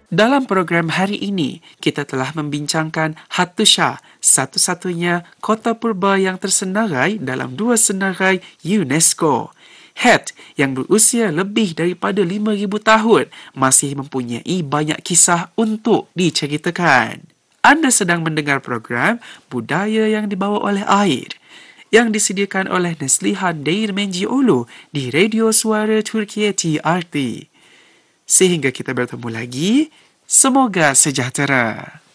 Dalam program hari ini, kita telah membincangkan Hattusha, satu-satunya kota purba yang tersenarai dalam 2 senarai UNESCO. Het, yang berusia lebih daripada 5,000 tahun, masih mempunyai banyak kisah untuk diceritakan. Anda sedang mendengar program Budaya yang Dibawa oleh Air yang disediakan oleh Neslihan Değirmencioğlu di Radio Suara Türkiye TRT. Sehingga kita bertemu lagi, semoga sejahtera.